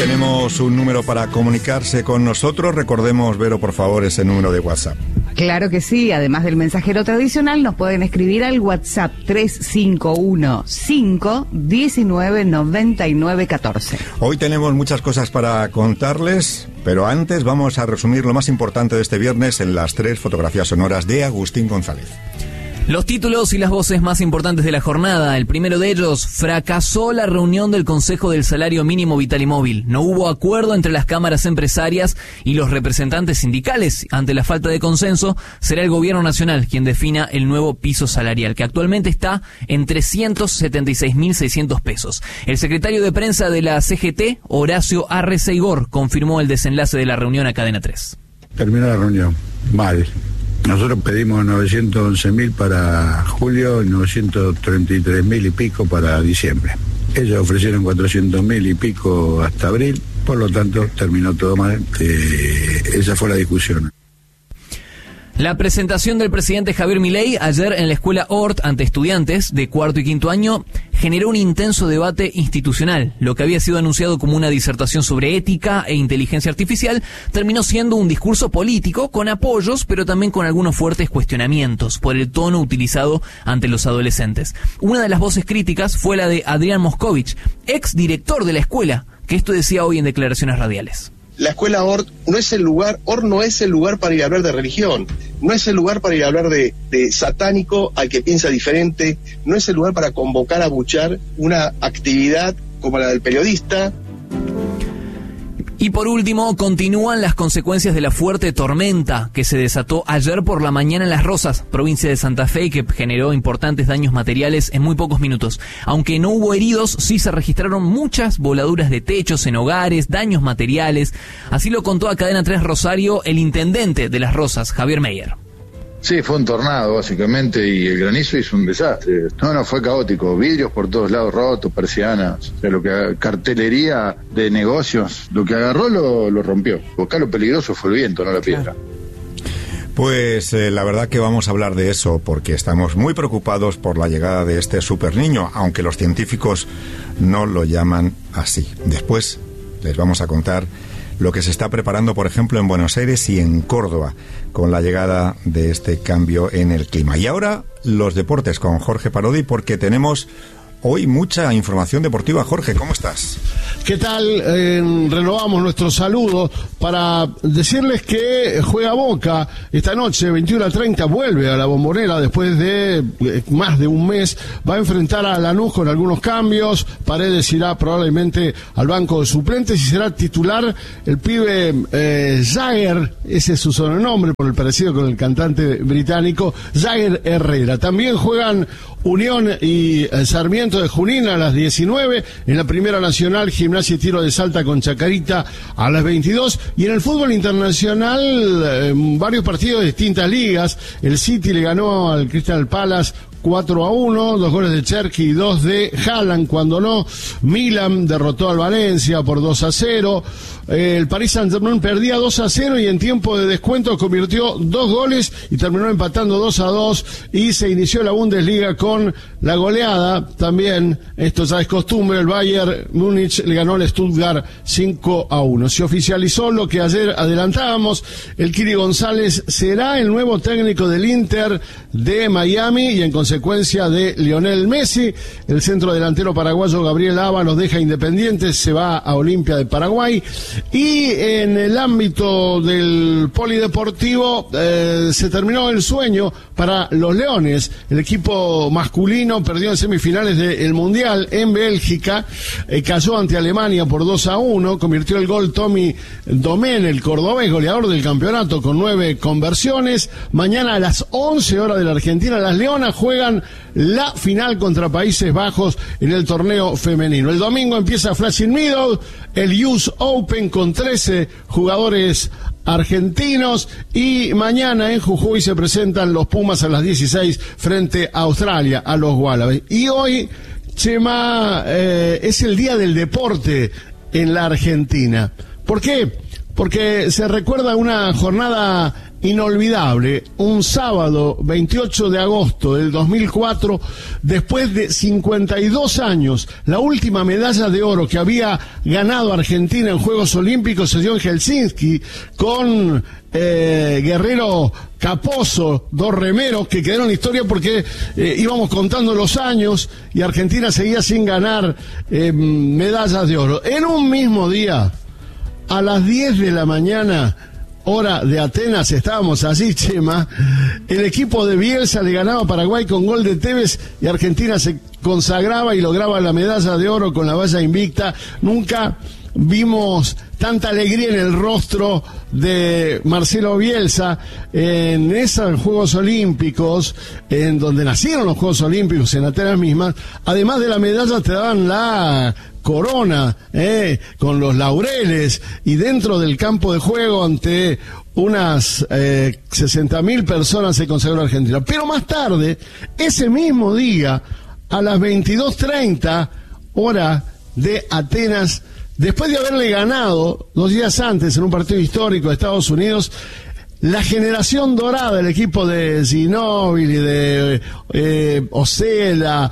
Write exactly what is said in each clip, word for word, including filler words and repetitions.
tenemos un número para comunicarse con nosotros. Recordemos, Vero, por favor, ese número de WhatsApp. Claro que sí, además del mensajero tradicional, nos pueden escribir al WhatsApp tres cinco uno cinco uno nueve nueve nueve uno cuatro. Hoy tenemos muchas cosas para contarles, pero antes vamos a resumir lo más importante de este viernes en las tres fotografías sonoras de Agustín González. Los títulos y las voces más importantes de la jornada. El primero de ellos: fracasó la reunión del Consejo del Salario Mínimo Vital y Móvil. No hubo acuerdo entre las cámaras empresarias y los representantes sindicales. Ante la falta de consenso, será el gobierno nacional quien defina el nuevo piso salarial, que actualmente está en trescientos setenta y seis mil seiscientos pesos. El secretario de prensa de la C G T, Horacio Arreceigor, confirmó el desenlace de la reunión a Cadena tres. Terminó la reunión mal. Nosotros pedimos novecientos once mil para julio y novecientos treinta y tres mil y pico para diciembre. Ellos ofrecieron cuatrocientos mil y pico hasta abril, por lo tanto terminó todo mal. Eh, esa fue la discusión. La presentación del presidente Javier Milei ayer en la escuela Hort ante estudiantes de cuarto y quinto año generó un intenso debate institucional. Lo que había sido anunciado como una disertación sobre ética e inteligencia artificial terminó siendo un discurso político con apoyos, pero también con algunos fuertes cuestionamientos por el tono utilizado ante los adolescentes. Una de las voces críticas fue la de Adrián Moscovich, ex director de la escuela, que esto decía hoy en declaraciones radiales. La escuela Hort no es el lugar, Hort no es el lugar para ir a hablar de religión, no es el lugar para ir a hablar de, de satánico al que piensa diferente, no es el lugar para convocar a buchar una actividad como la del periodista. Y por último, continúan las consecuencias de la fuerte tormenta que se desató ayer por la mañana en Las Rosas, provincia de Santa Fe, y que generó importantes daños materiales en muy pocos minutos. Aunque no hubo heridos, sí se registraron muchas voladuras de techos en hogares, daños materiales. Así lo contó a Cadena tres Rosario el intendente de Las Rosas, Javier Meyer. Sí, fue un tornado básicamente y el granizo hizo un desastre. No, no, fue caótico. Vidrios por todos lados rotos, persianas, o sea, lo que cartelería de negocios, lo que agarró lo, lo rompió. Acá lo peligroso fue el viento, no la piedra. Pues eh, la verdad que vamos a hablar de eso porque estamos muy preocupados por la llegada de este super niño, aunque los científicos no lo llaman así. Después les vamos a contar lo que se está preparando, por ejemplo, en Buenos Aires y en Córdoba, con la llegada de este cambio en el clima. Y ahora, los deportes con Jorge Parodi, porque tenemos hoy mucha información deportiva. Jorge, ¿cómo estás? ¿Qué tal? Eh, renovamos nuestro saludo para decirles que juega Boca esta noche, veintiuno a treinta, vuelve a la Bombonera después de eh, más de un mes. Va a enfrentar a Lanús con algunos cambios. Paredes irá probablemente al banco de suplentes y será titular el pibe eh, Jagger, ese es su sobrenombre por el parecido con el cantante británico, Jagger Herrera. También juegan Unión y eh, Sarmiento de Junín a las diecinueve, en la Primera Nacional, Gimnasia y Tiro de Salta con Chacarita a las veintidós, y en el fútbol internacional eh, varios partidos de distintas ligas. El City le ganó al Crystal Palace cuatro a uno, dos goles de Cherky y dos de Haaland, cuando no. Milan derrotó al Valencia por dos a cero. El Paris Saint-Germain perdía dos a cero y en tiempo de descuento convirtió dos goles y terminó empatando dos a dos, y se inició la Bundesliga con la goleada. También, esto ya es costumbre, el Bayern Múnich le ganó al Stuttgart cinco a uno. Se oficializó lo que ayer adelantábamos: el Kiri González será el nuevo técnico del Inter de Miami y en consecuencia de Lionel Messi. El centro delantero paraguayo Gabriel Ábalos deja Independiente, se va a Olimpia de Paraguay. Y en el ámbito del polideportivo eh, se terminó el sueño para los Leones. El equipo masculino perdió en semifinales del Mundial en Bélgica, eh, cayó ante Alemania por dos a uno, convirtió el gol Tommy Domén, el cordobés, goleador del campeonato con nueve conversiones. Mañana a las once horas de la Argentina, las Leonas juegan la final contra Países Bajos en el torneo femenino. El domingo empieza Flushing Meadows, el U S Open con trece jugadores argentinos, y mañana en Jujuy se presentan los Pumas a las dieciséis frente a Australia, a los Wallabies. Y hoy, Chema, eh, es el día del deporte en la Argentina. ¿Por qué? porque se recuerda una jornada inolvidable, un sábado veintiocho de agosto del dos mil cuatro, después de cincuenta y dos años, la última medalla de oro que había ganado Argentina en Juegos Olímpicos se dio en Helsinki con eh, Guerrero Capozzo, dos remeros que quedaron en historia porque eh, íbamos contando los años y Argentina seguía sin ganar eh, medallas de oro. En un mismo día, a las diez de la mañana, hora de Atenas, estábamos allí, Chema, el equipo de Bielsa le ganaba a Paraguay con gol de Tevez y Argentina se consagraba y lograba la medalla de oro con la valla invicta. Nunca vimos tanta alegría en el rostro de Marcelo Bielsa en esos Juegos Olímpicos, en donde nacieron los Juegos Olímpicos, en Atenas mismas. Además de la medalla te daban la corona, eh, con los laureles, y dentro del campo de juego ante unas eh, sesenta mil personas se consagró Argentina. Pero más tarde, ese mismo día, a las veintidós treinta, hora de Atenas, después de haberle ganado dos días antes en un partido histórico de Estados Unidos, la generación dorada, el equipo de Ginóbili, de eh, Osela,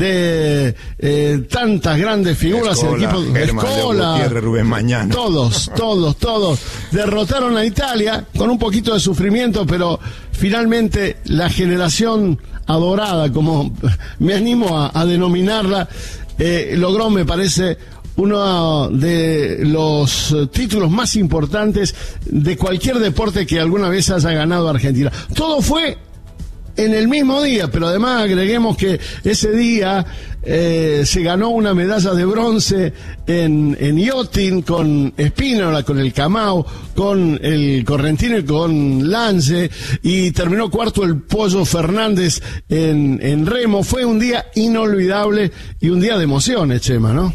de eh, tantas grandes figuras, Escola, el equipo de Germán, Escola, Gutiérrez, Rubén Mañana, todos, todos, todos derrotaron a Italia con un poquito de sufrimiento, pero finalmente la generación adorada, como me animo a, a denominarla, eh, logró, me parece, uno de los títulos más importantes de cualquier deporte que alguna vez haya ganado Argentina. Todo fue en el mismo día, pero además agreguemos que ese día eh, se ganó una medalla de bronce en, en yachting con Espínola, con el Camao, con el Correntino y con Lance, y terminó cuarto el Pollo Fernández en, en remo. Fue un día inolvidable y un día de emociones, Chema, ¿no?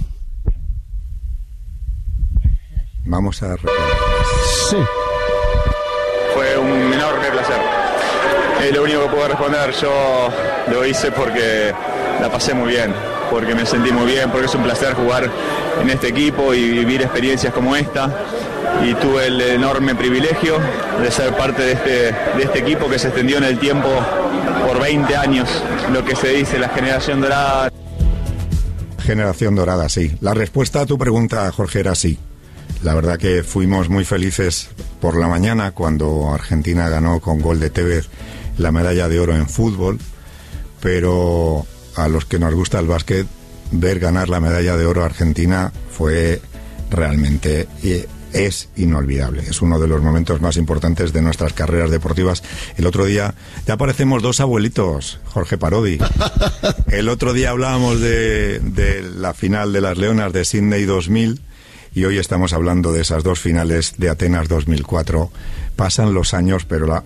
Vamos a recordar. Sí. Fue un enorme placer. Es lo único que puedo responder. Yo lo hice porque la pasé muy bien, porque me sentí muy bien, porque es un placer jugar en este equipo y vivir experiencias como esta. Y tuve el enorme privilegio de ser parte de este, de este equipo que se extendió en el tiempo por veinte años, lo que se dice la generación dorada. Generación dorada, sí. La respuesta a tu pregunta, Jorge, era sí. La verdad que fuimos muy felices por la mañana cuando Argentina ganó con gol de Tevez la medalla de oro en fútbol, pero a los que nos gusta el básquet, ver ganar la medalla de oro a Argentina fue realmente, es inolvidable. Es uno de los momentos más importantes de nuestras carreras deportivas. El otro día, ya parecemos dos abuelitos, Jorge Parodi. El otro día hablábamos de, de la final de las Leonas de Sydney dos mil, y hoy estamos hablando de esas dos finales de Atenas dos mil cuatro. Pasan los años, pero la,